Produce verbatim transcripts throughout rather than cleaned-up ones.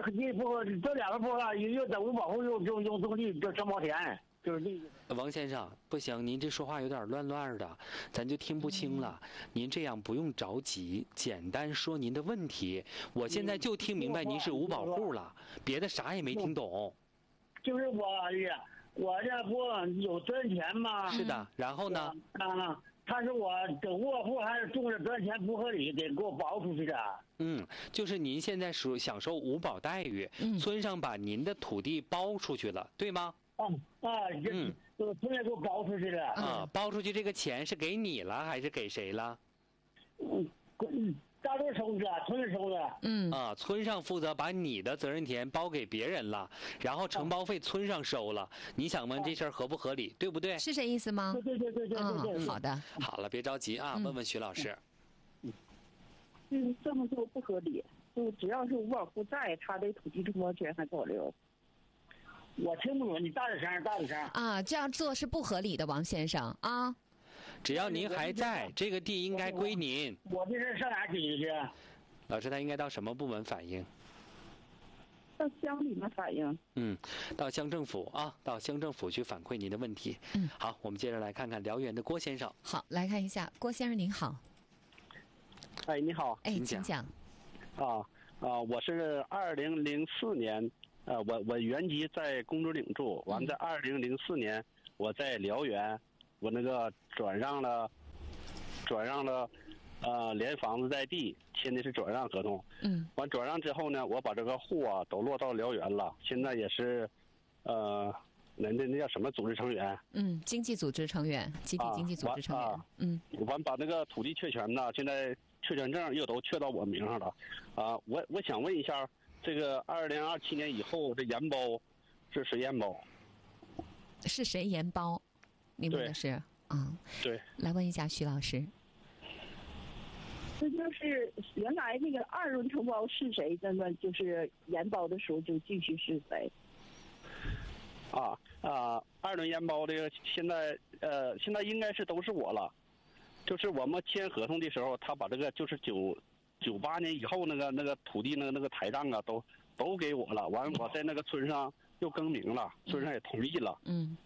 你不这两个不合，又在无保护又又用种地这承包田，就是这个。 王先生，不行，您这说话有点乱乱的，咱就听不清了。嗯、您这样不用着急，简单说您的问题。我现在就听明白您是无保护了，别的啥也没听懂。 就是我我这不有责任田吗？ 是的，然后呢？ 啊。他是我这无保护还是种的责任田不合理，得给我保出去的。 嗯，就是您现在属享受无保待遇，嗯、村上把您的土地包出去了，对吗？ 嗯啊，这嗯，这村也给我包出去了。 啊，包出去这个钱是给你了还是给谁了？ 嗯，嗯，大多收的，村收的。 嗯啊，村上负责把你的责任田包给别人了，然后承包费村上收了。你想问这事儿合不合理，对不对？ 是这意思吗？ 对对对对对对对。 好的， 好了，别着急啊，问问徐老师。 嗯，嗯，这么做不合理。就只要是无保护在，他的土地承包权还保留。 我听不懂，你大点声，大点声。 啊，这样做是不合理的，王先生啊。 只要您还在，这个地应该归您。 我这是上哪解决去？ 老师，他应该到什么部门反映？ 到乡里面反映。 嗯，到乡政府啊，到乡政府去反馈您的问题。 嗯， 好，我们接着来看看辽源的郭先生。 好，来看一下，郭先生您好。 哎，你好。 哎，请讲。 啊啊，我是二零零四年。呃，我我原籍在公主岭住，完在二零零四年我在辽源，我那个转让了，转让了，呃，连房子带地，签的是转让合同。 嗯。 完转让之后呢，我把这个户啊都落到辽源了，现在也是，呃，那那那叫什么组织成员？ 嗯，经济组织成员，集体经济组织成员。 啊、 嗯。 完把那个土地确权呢，现在确权证又都确到我名上了，啊，我我想问一下。这个二零二七年以后，这盐包是谁盐包？ 是谁盐包？你问的是啊？嗯、 对。 来问一下徐老师。 这就是原来那个二轮承包是谁？那么就是盐包的时候就继续是谁？ 啊啊！二轮盐包这个现在呃，现在应该是都是我了。就是我们签合同的时候，他把这个就是九。九八年以后，那个那个土地那个那个台账啊，都都给我了。完，我在那个村上又更名了，村上也同意了。 嗯。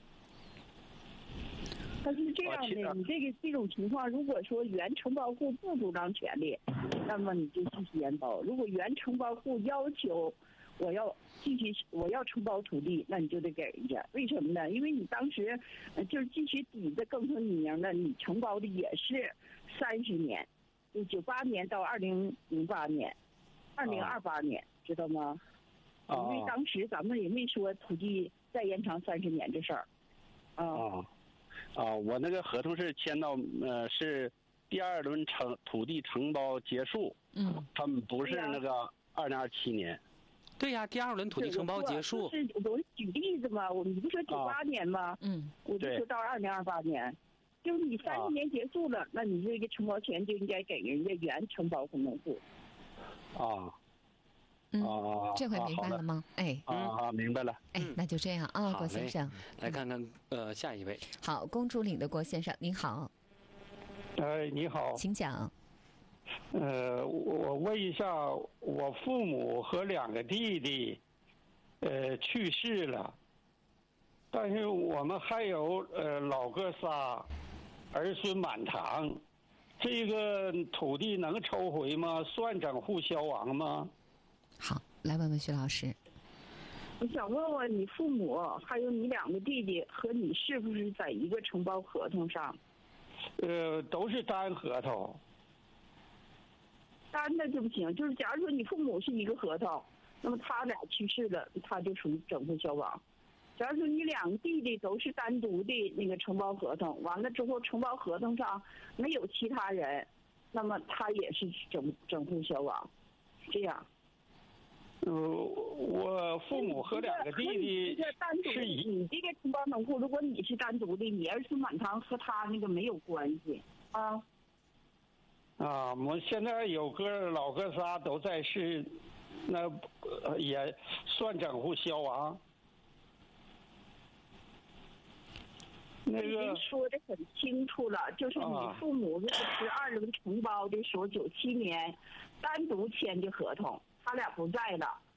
但是这样的，你这个这种情况，如果说原承包户不主张权利，那么你就继续延包；如果原承包户要求我要继续我要承包土地，那你就得给人家。为什么呢？因为你当时就是继续底子更成你名的，你承包的也是三十年。就九八年到二零零八年，二零二八年，知道吗？因为当时咱们也没说土地再延长三十年这事儿。 啊啊！我那个合同是签到呃是第二轮承土地承包结束。 嗯。 他们不是那个二零二七年。 对呀、啊，第二轮土地承包结束。 是我举例子嘛，我们不说九八年吗？ 嗯。 我就说到二零二八年。就是你三十年结束了，啊、那你这个承包权就应该给人家原承包户农户。 啊， 嗯， 啊， 这回明白了吗？哎， 啊，明白了。 哎，那就这样啊，郭先生， 来看看呃下一位。 好，公主岭的郭先生，您好。 哎，你好， 请讲。 呃，我问一下，我父母和两个弟弟，呃，去世了。但是我们还有呃老哥仨，儿孙满堂，这个土地能抽回吗？算整户消亡吗？ 好，来问问徐老师。 我想问问你父母还有你两个弟弟和你是不是在一个承包合同上？ 呃，都是单合同。 单的就不行，就是假如说你父母是一个合同，那么他俩去世了，他就属于整户消亡。假如说你两个弟弟都是单独的那个承包合同，完了之后承包合同上没有其他人，那么他也是整整户消亡，这样。 呃，我父母和两个弟弟是一， 你这个承包农户，如果你是单独的，你儿孙满堂和他那个没有关系啊。 啊，我现在有哥老哥仨都在世，那也算整户消亡。那个、 已经说的很清楚了，就是你父母如果是二轮承包的时候，九七年单独签的合同，他俩不在了，